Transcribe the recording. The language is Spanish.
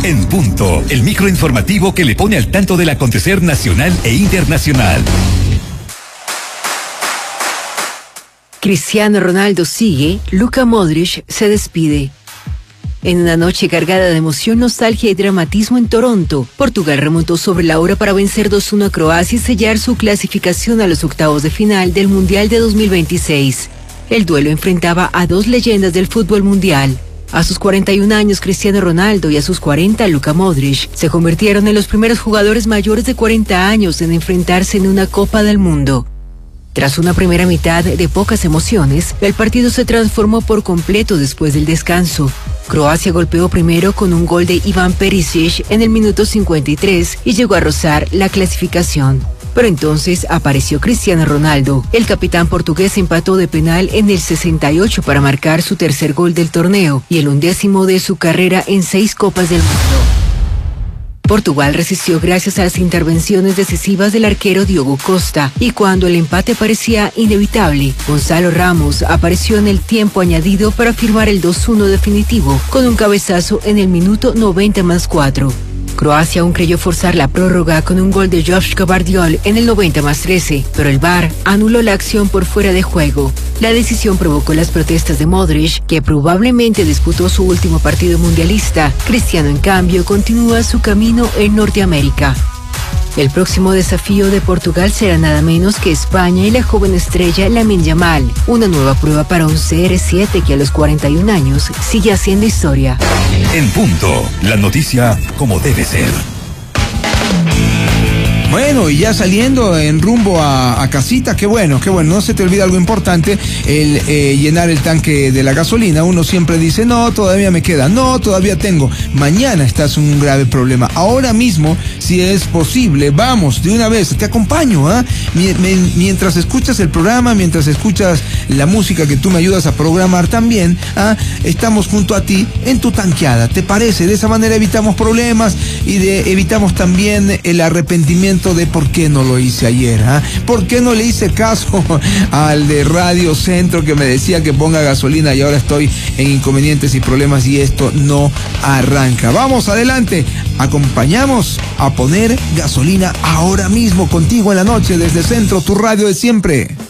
En Punto, el microinformativo que le pone al tanto del acontecer nacional e internacional. Cristiano Ronaldo sigue, Luka Modric se despide. En una noche cargada de emoción, nostalgia y dramatismo en Toronto, Portugal remontó sobre la hora para vencer 2-1 a Croacia y sellar su clasificación a los octavos de final del Mundial de 2026. El duelo enfrentaba a dos leyendas del fútbol mundial. A sus 41 años, Cristiano Ronaldo, y a sus 40, Luka Modric, se convirtieron en los primeros jugadores mayores de 40 años en enfrentarse en una Copa del Mundo. Tras una primera mitad de pocas emociones, el partido se transformó por completo después del descanso. Croacia golpeó primero con un gol de Ivan Perisic en el minuto 53 y llegó a rozar la clasificación. Pero entonces apareció Cristiano Ronaldo. El capitán portugués empató de penal en el 68 para marcar su tercer gol del torneo y el 11º de su carrera en 6 Copas del Mundo. Portugal resistió gracias a las intervenciones decisivas del arquero Diogo Costa, y cuando el empate parecía inevitable, Gonzalo Ramos apareció en el tiempo añadido para firmar el 2-1 definitivo con un cabezazo en el minuto 90+4. Croacia aún creyó forzar la prórroga con un gol de Josh Gvardiol en el 90+13, pero el VAR anuló la acción por fuera de juego. La decisión provocó las protestas de Modric, que probablemente disputó su último partido mundialista. Cristiano, en cambio, continúa su camino en Norteamérica. El próximo desafío de Portugal será nada menos que España y la joven estrella Lamine Yamal, una nueva prueba para un CR7 que a los 41 años sigue haciendo historia. En Punto, la noticia como debe ser. Bueno, y ya saliendo en rumbo a casita, qué bueno, no se te olvide algo importante, el llenar el tanque de la gasolina. Uno siempre dice, no, todavía me queda, no, todavía tengo. Mañana estás en un grave problema. Ahora mismo, si es posible, vamos, de una vez, te acompaño, ¿ah? Mientras escuchas el programa, mientras escuchas la música que tú me ayudas a programar también, ¿ah? Estamos junto a ti en tu tanqueada, ¿te parece? De esa manera evitamos problemas y evitamos también el arrepentimiento de por qué no lo hice ayer, ¿ah? ¿Por qué no le hice caso al de Radio Centro que me decía que ponga gasolina y ahora estoy en inconvenientes y problemas y esto no arranca? Vamos adelante, acompañamos a poner gasolina ahora mismo contigo en la noche desde Centro, tu radio de siempre.